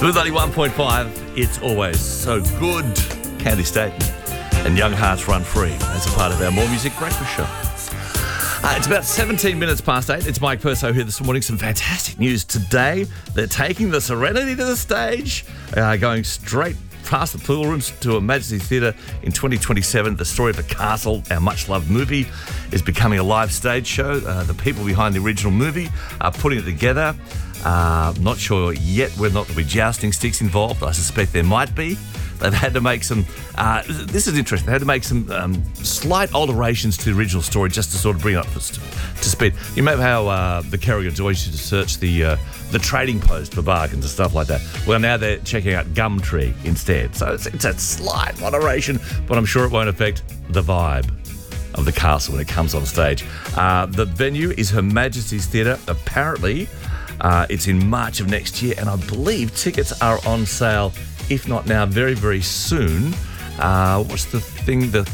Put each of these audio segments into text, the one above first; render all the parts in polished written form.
Smooth 91.5, it's always so good. Candy Staten and Young Hearts Run Free as a part of our More Music Breakfast Show. It's about 17 minutes past 8. It's Mike Perso here this morning. Some fantastic news today. They're taking the Serenity to the stage, going straight past the pool rooms to a Majesty Theatre in 2027. The story of the castle, our much-loved movie, is becoming a live stage show. The people behind the original movie are putting it together. Not sure yet whether or not there'll be jousting sticks involved. I suspect there might be. They've had to make some, this is interesting, they had to make some slight alterations to the original story just to sort of bring it up to speed. You remember how the Carrigan Joyce used to search the trading post for bargains and stuff like that? Well, now they're checking out Gumtree instead. So it's a slight moderation, but I'm sure it won't affect the vibe of the castle when it comes on stage. The venue is Her Majesty's Theatre. Apparently, it's in March of next year, and I believe tickets are on sale, if not now, very, very soon. What's the thing? The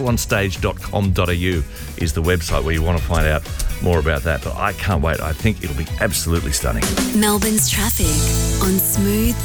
castleonstage.com.au is the website where you want to find out more about that. But I can't wait. I think it'll be absolutely stunning. Melbourne's traffic on Smooth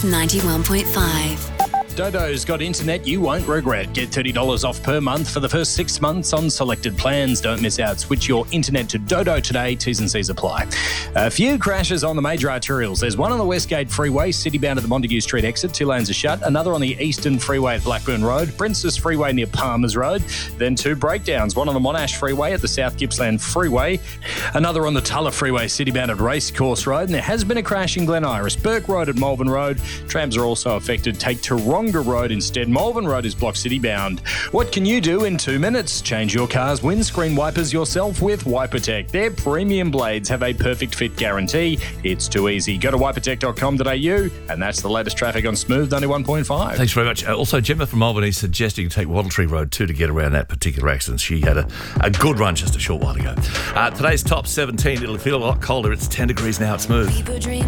91.5. Dodo's got internet you won't regret. Get $30 off per month for the first 6 months on selected plans. Don't miss out. Switch your internet to Dodo today. T's and C's apply. A few crashes on the major arterials. There's one on the Westgate Freeway, city-bound at the Montague Street exit. 2 lanes are shut. Another on the Eastern Freeway at Blackburn Road. Princess Freeway near Palmers Road. Then 2 breakdowns. One on the Monash Freeway at the South Gippsland Freeway. Another on the Tulla Freeway, city-bound at Racecourse Road. And there has been a crash in Glen Iris. Burke Road at Malvern Road. Trams are also affected. Take Taronga Road instead. Malvern Road is block city bound. What can you do in 2 minutes? Change your car's windscreen wipers yourself with WiperTech. Their premium blades have a perfect fit guarantee. It's too easy. Go to wipertech.com.au, and that's the latest traffic on Smooth 91.5. Thanks very much. Also, Gemma from Albany suggesting you take Wattle Tree Road too to get around that particular accident. She had a good run just a short while ago. Today's top 17. It'll feel a lot colder. It's 10 degrees now at Smooth.